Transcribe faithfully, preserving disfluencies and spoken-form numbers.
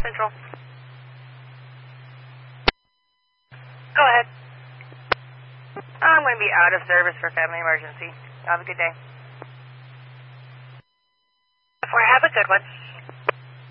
Central. Go ahead. I'm going to be out of service for family emergency. Have a good day. Have a good one.